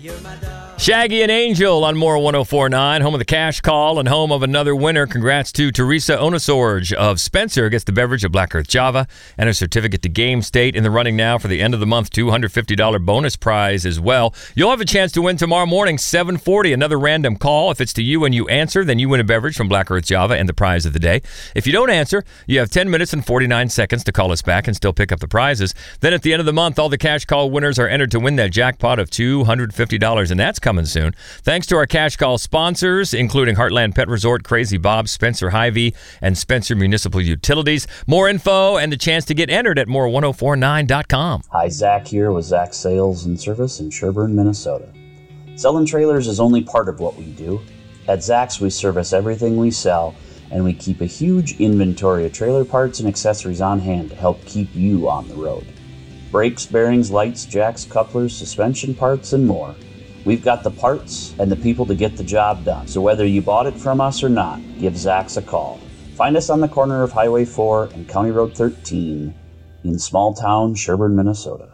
Shaggy and Angel on More 104.9, home of the cash call and home of another winner. Congrats to Teresa Onosorge of Spencer. Gets the beverage of Black Earth Java and a certificate to Game State in the running now for the end of the month $250 bonus prize as well. You'll have a chance to win tomorrow morning, 7:40. Another random call. If it's to you and you answer, then you win a beverage from Black Earth Java and the prize of the day. If you don't answer, you have 10 minutes and 49 seconds to call us back and still pick up the prizes. Then at the end of the month, all the cash call winners are entered to win that jackpot of $250, and that's coming soon. Thanks to our cash call sponsors, including Heartland Pet Resort, Crazy Bob, Spencer Hy-Vee, and Spencer Municipal Utilities. More info and the chance to get entered at more1049.com. Hi, Zach here with Zach Sales and Service in Sherburne, Minnesota. Selling trailers is only part of what we do. At Zach's, we service everything we sell, and we keep a huge inventory of trailer parts and accessories on hand to help keep you on the road. Brakes, bearings, lights, jacks, couplers, suspension parts, and more. We've got the parts and the people to get the job done. So whether you bought it from us or not, give Zach's a call. Find us on the corner of Highway 4 and County Road 13 in small town Sherburne, Minnesota.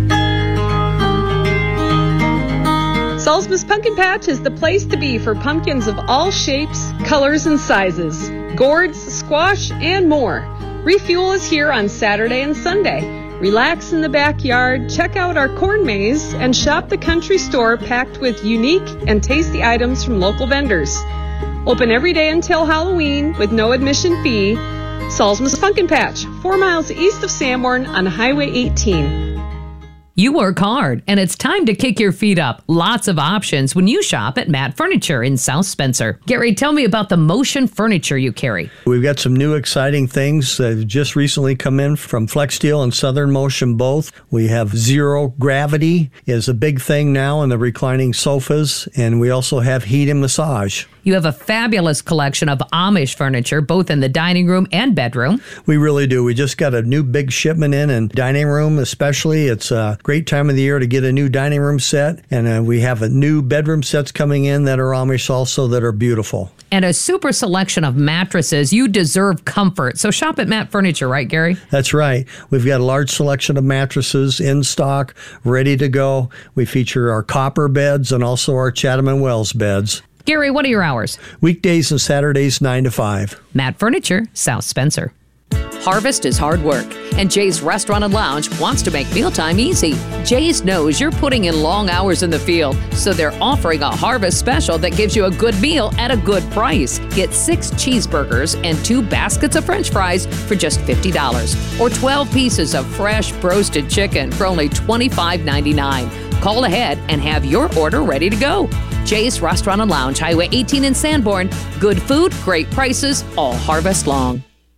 Salzman's Pumpkin Patch is the place to be for pumpkins of all shapes, colors, and sizes. Gourds, squash, and more. Refuel is here on Saturday and Sunday. Relax in the backyard, check out our corn maze, and shop the country store packed with unique and tasty items from local vendors. Open every day until Halloween with no admission fee. Salzman's Pumpkin Patch, 4 miles east of Sanborn on Highway 18. You work hard, and it's time to kick your feet up. Lots of options when you shop at Matt Furniture in South Spencer. Gary, tell me about the Motion furniture you carry. We've got some new exciting things that have just recently come in from Flex Steel and Southern Motion both. We have zero gravity is a big thing now in the reclining sofas, and we also have heat and massage. You have a fabulous collection of Amish furniture, both in the dining room and bedroom. We really do. We just got a new big shipment in dining room especially. It's a great time of the year to get a new dining room set. And we have a new bedroom sets coming in that are Amish also that are beautiful. And a super selection of mattresses. You deserve comfort. So shop at Matt Furniture, right, Gary? That's right. We've got a large selection of mattresses in stock, ready to go. We feature our copper beds and also our Chatham & Wells beds. Gary, what are your hours? Weekdays and Saturdays, 9 to 5. Matt Furniture, South Spencer. Harvest is hard work, and Jay's Restaurant and Lounge wants to make mealtime easy. Jay's knows you're putting in long hours in the field, so they're offering a harvest special that gives you a good meal at a good price. Get 6 cheeseburgers and 2 baskets of French fries for just $50, or 12 pieces of fresh roasted chicken for only $25.99. Call ahead and have your order ready to go. Jay's Restaurant and Lounge, Highway 18 in Sanborn. Good food, great prices, all harvest long.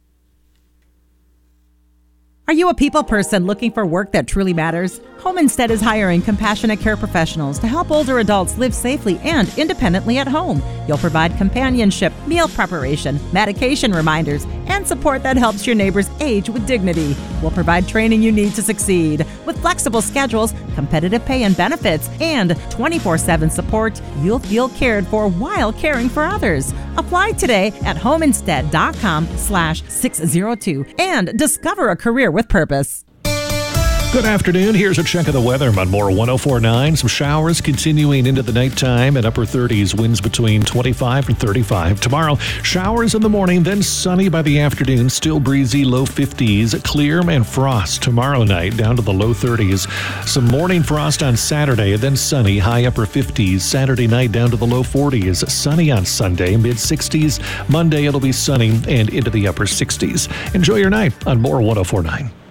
Are you a people person looking for work that truly matters? Home Instead is hiring compassionate care professionals to help older adults live safely and independently at home. You'll provide companionship, meal preparation, medication reminders, and support that helps your neighbors age with dignity. We'll provide training you need to succeed. With flexible schedules, competitive pay and benefits, and 24/7 support, you'll feel cared for while caring for others. Apply today at homeinstead.com/602 and discover a career with purpose. Good afternoon. Here's a check of the weather on More 104.9. Some showers continuing into the nighttime and upper 30s. Winds between 25 and 35. Tomorrow, showers in the morning, then sunny by the afternoon. Still breezy, low 50s. Clear and frost tomorrow night, down to the low 30s. Some morning frost on Saturday, then sunny, high upper 50s. Saturday night, down to the low 40s. Sunny on Sunday, mid 60s. Monday, it'll be sunny and into the upper 60s. Enjoy your night on More 104.9.